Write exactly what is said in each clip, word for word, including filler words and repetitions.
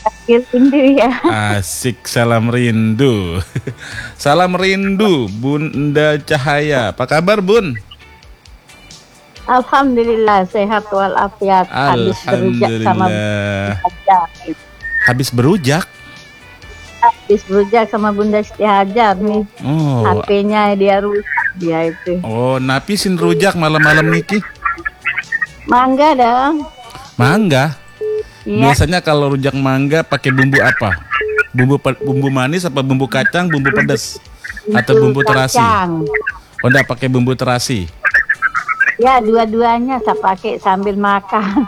rindu ya. Asik, salam rindu. Salam rindu Bunda Cahaya. Apa kabar Bun? Alhamdulillah sehat walafiat. Habis berujak sama Alhamdulillah. Hajar. Habis berujak? Habis berujak sama Bunda Siti Hajar nih. Oh. H P-nya dia rusak dia itu. Oh, napisin rujak malam-malam niki. Mangga dong. Mangga. Iya. Biasanya kalau rujak mangga pakai bumbu apa? Bumbu pe- bumbu manis apa bumbu kacang, bumbu pedas atau bumbu terasi? Kacang. Oh, enggak pakai bumbu terasi. Ya, dua-duanya saya pakai sambil makan.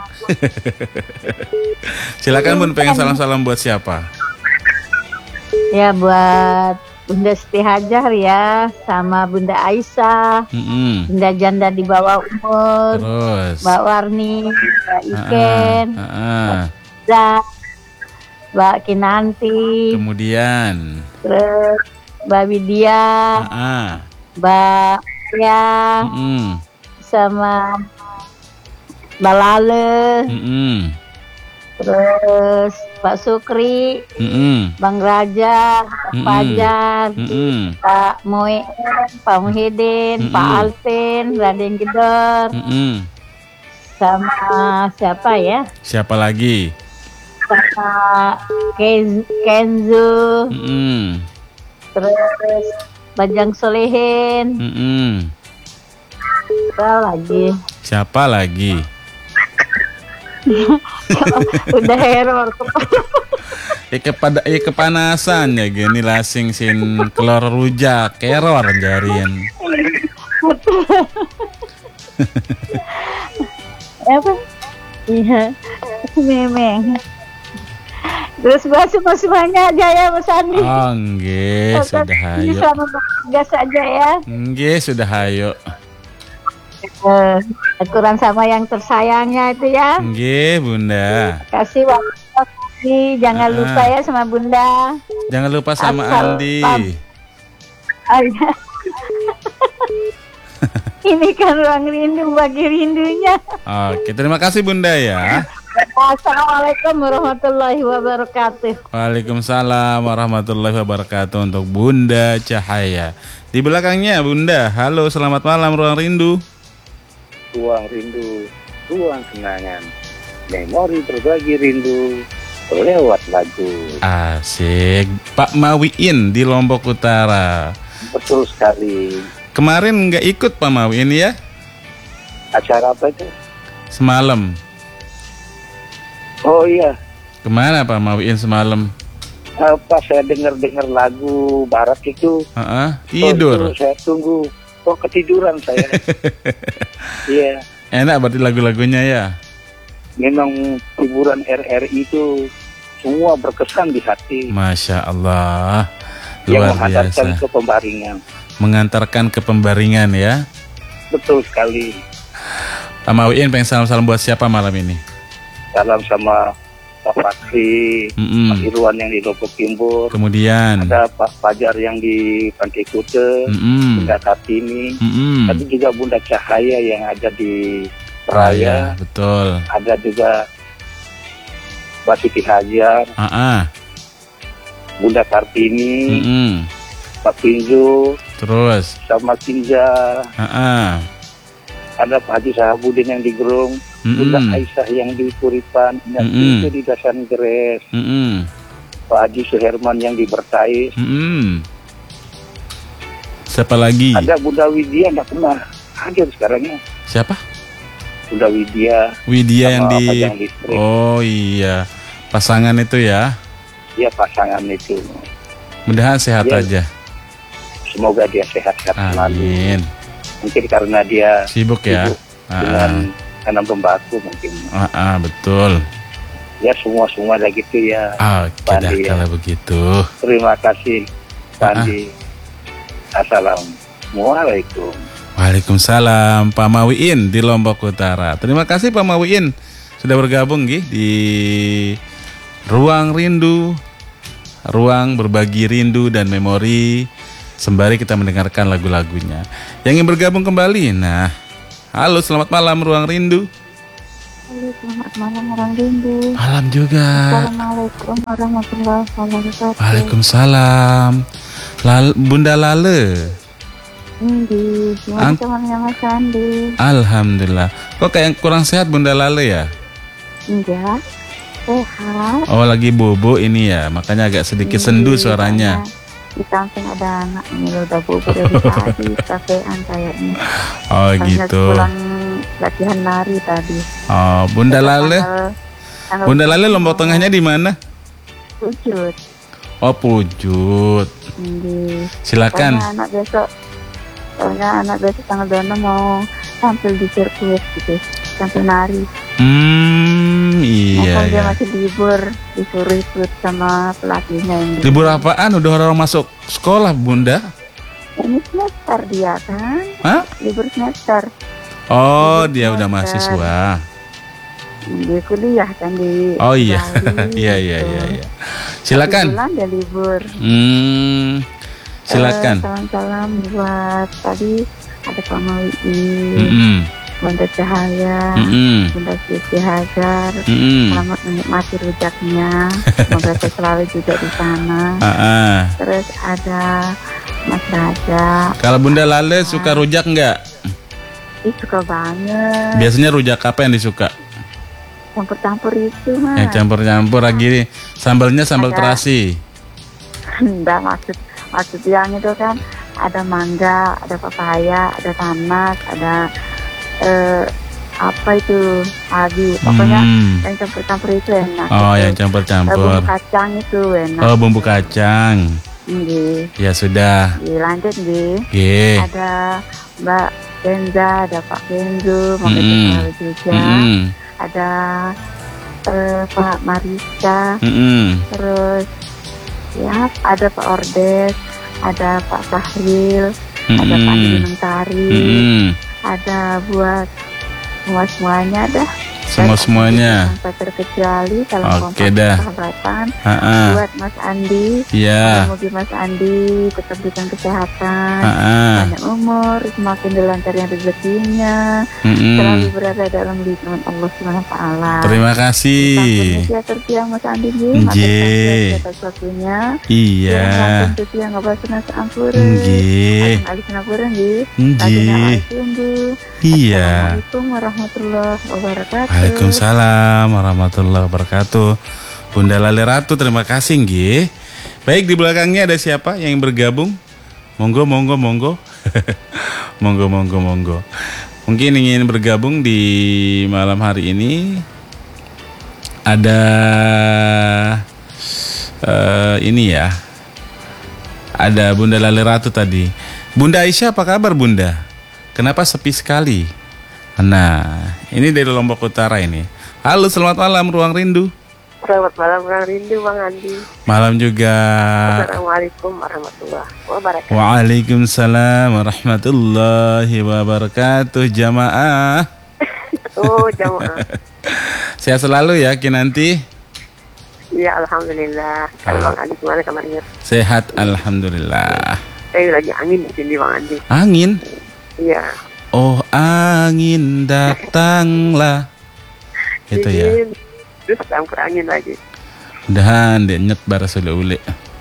Silakan Bun, pengen salam-salam buat siapa? Ya, buat Bunda Siti Hajar ya, sama Bunda Aisyah, Mm-mm. Bunda Janda di bawah umur, Terus. Mbak Warni, Mbak Iken, Ah, ah, ah. Zak, Mbak Kinanti, Kemudian. terus Mbak Widya, Ah, ah. Mbak Ya, Mm-mm. sama Mbak Lale, Mm-mm. terus Pak Sukri, Mm-mm. Bang Raja, Pak Mm-mm. Fajar, Mm-mm. Pak Moe, Pak Muhyiddin, Mm-mm. Pak Alvin, Raden Gedor, Mm-mm. sama siapa ya? Siapa lagi? Sama Ken- Kenzo, Mm-mm. terus Bajang Solehin, Mm-mm. apa lagi? Siapa lagi? Udah error. Ya kepada ya kepanasan ya gini lasing sin telur rujak error jarian. Apa? Iya, memang. Terus basuh masih banyak aja ya Mas Andi. Oh, nggih, sudah Ini hayo. sama gas aja ya. Nggih, sudah hayo. Eh, Kurang sama yang tersayangnya itu ya. Nggih, Bunda. Kasih waktu, jangan Ah. lupa ya sama Bunda. Jangan lupa sama Asal Andi. pam. Oh, iya. Ini kan ruang rindu bagi rindunya. Oke, terima kasih Bunda ya. Assalamualaikum warahmatullahi wabarakatuh. Waalaikumsalam warahmatullahi wabarakatuh untuk Bunda Cahaya. Di belakangnya Bunda, halo selamat malam Ruang Rindu. Ruang rindu, ruang kenangan, memori berbagi rindu lewat lagu. Asik, Pak Mawiin di Lombok Utara. Betul sekali. Kemarin nggak ikut Pak Mawiin ya? Acara apa itu? Semalam. Oh iya, Kemana Pak Mawiin semalam? apa saya dengar-dengar lagu barat itu. Heeh, Oh, tidur. itu saya tunggu. Oh ketiduran saya. Iya, Enak berarti lagu-lagunya ya? memang hiburan R R I itu semua berkesan di hati. Masya Allah, Yang luar menghantarkan biasa. ke pembaringan. Mengantarkan ke pembaringan ya. Betul sekali. Pak Mawiin pengen salam-salam buat siapa malam ini? Salam sama Pak Fakri, Mm-mm. Pak Irwan yang di Lombok Timur. Kemudian, Ada Pak Fajar yang di Pantai Kute, Mm-mm. Bunda Kartini, Mm-mm. tapi juga Bunda Cahaya yang ada di Raya, Raya, betul. ada juga Mbak Siti Hajar, Ah, ah. Bunda Kartini, Mm-mm. Pak Pinju, Terus, sama Tinja, ah, ah. ada Pak Haji Sahabudin yang di Gerung, Bunda Mm-mm. Aisyah yang di Kuripan, dan Mm-mm. itu di Dasan Gres, Mm-mm. Pak Haji Suherman yang di Bertais, Mm-mm. Siapa lagi? ada Bunda Widya nggak pernah hadir sekarangnya. Siapa? Bunda Widya, Widya yang sama di. Pajang Listrik. Oh iya, pasangan itu ya. Ya pasangan itu. Mudahan sehat Iya. aja. Semoga dia sehat-sehat selalu. Amin. Mungkin karena dia Sibuk ya. sibuk Ah, dengan tanam tembakau mungkin. ah, ah, betul. Ya semua-semua lagi gitu ya. Oke Pak dah Andi, ya. kalau begitu. Terima kasih Pak Ah, ah. Andi. Assalamualaikum. Waalaikumsalam Pak Mawiin di Lombok Utara. Terima kasih Pak Mawiin sudah bergabung Gih, di Ruang Rindu, ruang berbagi rindu dan memori sembari kita mendengarkan lagu-lagunya. Yang ingin bergabung kembali, nah, halo selamat malam Ruang Rindu. Halo, selamat malam orang rindu. Malam juga. Assalamualaikum warahmatullahi wabarakatuh. Waalaikumsalam. Lal Bunda Lale. Indi, gimana Ang- temannya Mas Andi? Alhamdulillah. Kok kayak kurang sehat Bunda Lale ya? Enggak, sehat. Oh lagi bobo ini ya, makanya agak sedikit sendu Indi, suaranya. karena di samping ada anak ini udah bobo dari tadi, kafean kayaknya. Oh Karena gitu. pulang latihan lari tadi. Oh Bunda Lale. Tanggal- tanggal Bunda Lale Lombok Tengahnya di mana? Wujud. Oh Pujut. Indi. Silakan. Soalnya anak besok, soalnya anak besok tanggal dua puluh enam mau tampil di sirkuit gitu, tampil nari. Hmm, iya Nah, dia ya. masih libur, disuruh ikut sama pelatihnya ini. Libur apaan? Udah orang masuk sekolah Bunda? Ini semester dia kan, Hah? libur semester. Oh Libur dia udah semester. mahasiswa. Dia kuliah kan di Oh iya, Bali, iya iya gitu. iya. iya. Silakan. Kebetulan dia libur. Hmm, silakan. Eh, salam-salam buat tadi ada Pak Mawi, Mm-mm, Bunda Cahaya, mm-mm, Bunda Siti Hajar. mm-mm. Selamat menikmati rujaknya. Semoga saya selalu juga di sana. Ah, ah. Terus ada Mas Raja. Kalau Bunda Lale suka rujak nggak? Ih, suka banget. Biasanya rujak apa yang disuka? Campur-campur itu mah. Yang campur-campur lagi. Sambalnya sambal Ada. terasi. Enggak, maksud maksud yang itu kan ada mangga, ada papaya, ada nanas, ada eh, apa itu lagi. Pokoknya Hmm. yang campur-campur itu enak. Oh Itu. yang Eh, campur-campur. bumbu kacang itu enak. Oh bumbu kacang. Nggih. Ya sudah. Dilanjut nggih. Oke. Ada Mbak Kenza, ada Pak Kenzo, mau Mm-mm. selalu juga. Mm-mm, Ada eh, Pak Marisa, mm-mm. terus ya ada Pak Ordes, ada Pak Sahril, ada Pak Mm-mm. Mentari, Mm-mm. ada buat semua semuanya dah. Semua-semuanya. Tanpa terkecuali salam Oke kompak dah. persahabatan Ha-ha. buat Mas Andi. Ya. Semoga Mas Andi tetap diberikan kesehatan, Ha-ha. panjang umur, semakin dilancarkan rezekinya, Mm-mm. selalu berada dalam lindungan Allah Subhanahu wa taala. Terima kasih. Indonesia tertiang Mas Andi nggih, Nggih. atas waktunya. Iya. Tentu yang ngobrol senang seampura. Nggih. Ali senampura nggih. Nggih. Tunggu. Iya. Assalamualaikum warahmatullahi wabarakatuh. Waalaikumsalam warahmatullahi wabarakatuh. Bunda Lale Ratu, terima kasih nggih. Baik, di belakangnya ada siapa yang bergabung? Monggo, monggo, monggo. Monggo, monggo, monggo. Mungkin ingin bergabung di malam hari ini. Ada eh, ini ya. Ada Bunda Lale Ratu tadi. Bunda Aisyah, apa kabar Bunda? Kenapa sepi sekali? Nah, ini dari Lombok Utara ini. Halo, selamat malam Ruang Rindu. Selamat malam, Bang Rindu, Bang Andi. Malam juga. Assalamualaikum warahmatullahi wabarakatuh. Waalaikumsalam warahmatullahi wabarakatuh. Jamaah. Oh, jamaah. Sehat selalu ya Kinanti. Ya, alhamdulillah. Kalau Bang Andi gimana kabarnya? Sehat alhamdulillah. Saya lagi angin di sini, Bang Andi. Angin. Iya. Oh angin datanglah. Itu ya. Dingin. Terus campur angin lagi. Mudahan dia nyet bara sule ule.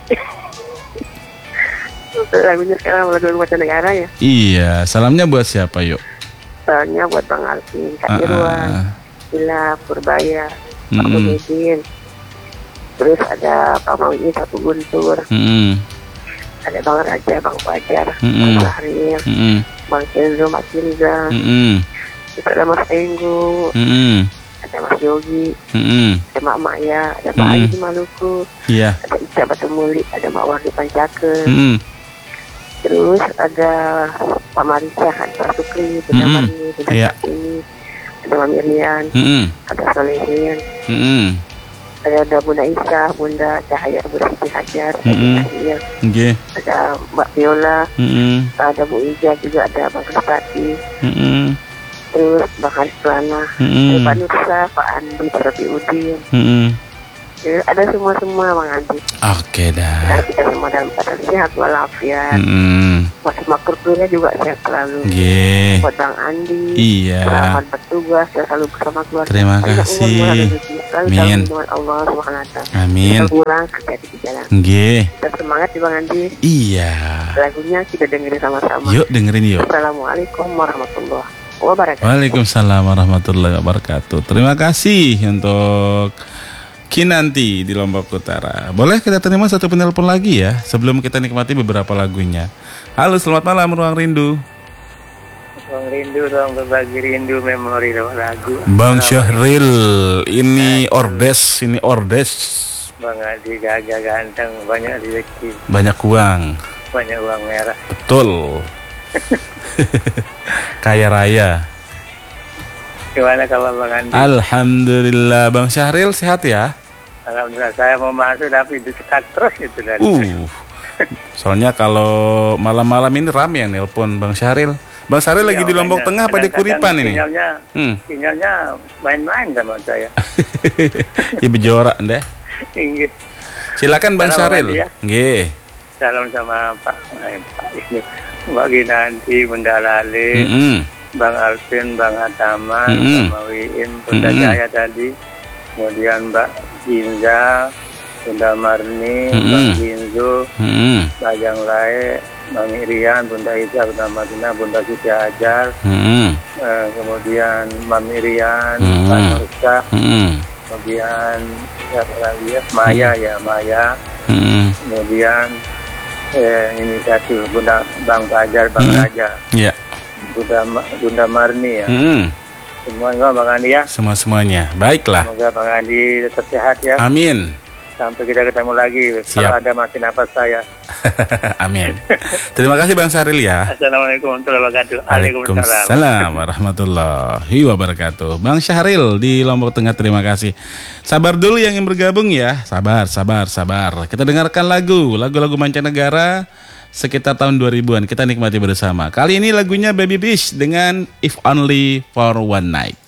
Lagunya sekarang lagu Wacana Negara ya. Iya, salamnya buat siapa yuk? Soalnya buat Bang Alvin, Kak Ah, Irwan, ah, Bila Purbaya, Pak Mm-mm. Muhyiddin. Terus ada Pak Mawi satu Guntur, Mm-mm. ada Bang Raja, Bang Fajar, Mm-mm. Bang Sahril, Mm-mm. Bang Kenzo, Mas Mirza, Mm-mm. terus ada Mas Tenggu, Mm-mm. ada Mas Yogi, Mm-mm. ada Mak Maya, ada Pak Mm-mm. Ali di Maluku, Iya. ada Ica Batumuli, ada Mak Wardi Pancaker, Mm-mm. terus ada Pak Marisa, ada Pak Sukri, Bunda Mm-mm. Mari, Bunda Iya. Sakini, ada Mak Mirian, Mm-mm. ada Solehin, Mm-mm. ada, ada Bunda Isa, Bunda Cahaya, Bunda Siti Hajar, Mm-mm. ada, Nggih. ada Mbak Viola, Mm-mm. ada Bu Ija, juga ada Bang Kristati, Mm-mm. terus Bang Haris Lana, ada Mm-mm. Pak Nursa, Pak Andi, Pak Rabi Udin, Mm-mm. Ya, ada semua-semua Bang Andi. Oke Dan dah. kita semua dalam keadaan sehat walafiat. Mm-mm. Masih makurnya juga sehat selalu. Nggih. Buat Bang Andi. Iya. Selamat bertugas ya, selalu bersama keluarga. Terima Banyak kasih. umur, murah rezeki. Selalu Amin. dalam lindungan Allah Subhanahu wa taala. Amin. Kita pulang hati-hati di jalan. Nggih. Kita semangat ya Bang Andi. Iya. Lagunya kita dengerin sama-sama. Yuk dengerin yuk. Assalamualaikum warahmatullahi wabarakatuh. Waalaikumsalam warahmatullahi wabarakatuh. Terima kasih untuk Kinanti di Lombok Utara. Boleh kita terima satu penelpon lagi ya sebelum kita nikmati beberapa lagunya. Halo, selamat malam Ruang Rindu. Ruang rindu, ruang berbagi rindu, memori lagu. Bang Syahril, ini ordes, ini ordes. Bang Adi gagah ganteng, banyak rezeki, Banyak uang. banyak uang merah. Betul. Kaya raya. Gimana kalau Bang Andi? Alhamdulillah. Bang Syahril sehat ya? Alhamdulillah, saya mau masuk tapi disekat terus itu dari. Uh. Soalnya kalau malam-malam ini rame yang nelpon Bang Syahril. Bang Syahril lagi Iya, di Lombok makanya Tengah apa di kadang-kadang Kuripan ini? Sinyalnya, Hmm. sinyalnya main-main sama saya. Ya bejora deh. Inggih. Silakan Bang Salam Syahril. Adi ya. Nggih. Salam sama Pak, eh, Pak ini, Mbak Ginanti, Bunda Lale, Mm-mm. Bang Alvin, Bang Ataman, Mm-mm. sama Wiin, Bunda Mm-mm. Jaya tadi, kemudian Mbak Ginza, Bunda Marni, Mm-mm. Bang Ginzo, Mm-mm. Mbak Jang Lae, Bang Irian, Bunda Iza, Bunda Madina, Bunda Siti Ajar, Mm-mm. eh, kemudian Mam Irian, Mm-mm. Pak Nursa, Mm-mm. kemudian siapa lagi ya, Maya ya Maya, Mm-mm. kemudian eh, ini satu Bunda Bang Fajar, Bang Mm-mm. Raja, Ya. Bunda Ma- Bunda Marni ya, Mm-mm. semuanya Bang Andi ya. Semua-semuanya. Baiklah. Semoga Bang Andi tetap sehat ya. Amin. Sampai kita ketemu lagi. Kalau Siap. ada masih nafas saya. Amin. Terima kasih Bang Syahril ya. Assalamualaikum warahmatullahi wabarakatuh. Waalaikumsalam warahmatullahi wabarakatuh. Bang Syahril di Lombok Tengah, terima kasih. Sabar dulu yang ingin bergabung ya. Sabar, sabar, sabar. Kita dengarkan lagu, lagu-lagu mancanegara sekitar tahun dua ribuan. Kita nikmati bersama. Kali ini lagunya Baby Beach dengan If Only for One Night.